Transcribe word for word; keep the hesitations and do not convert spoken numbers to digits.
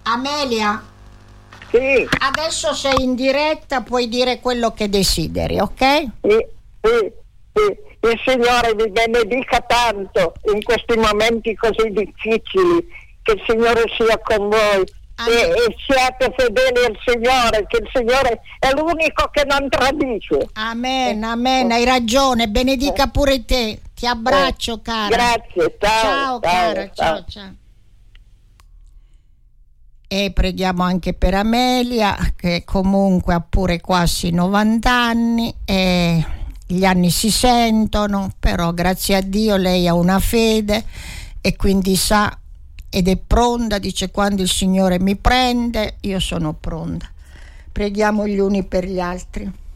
Amelia? Sì. Adesso sei in diretta, puoi dire quello che desideri, ok? Sì, sì, sì. Il Signore vi benedica tanto in questi momenti così difficili, che il Signore sia con voi e, e siate fedeli al Signore, che il Signore è l'unico che non tradisce. Amen, amen, hai ragione, benedica pure te. Ti abbraccio, eh, cara. Grazie, ciao. Ciao, ciao cara, ciao, ciao. ciao. E preghiamo anche per Amelia, che comunque ha pure quasi novanta anni e gli anni si sentono, però grazie a Dio lei ha una fede e quindi sa ed è pronta, dice: quando il Signore mi prende io sono pronta. Preghiamo gli uni per gli altri.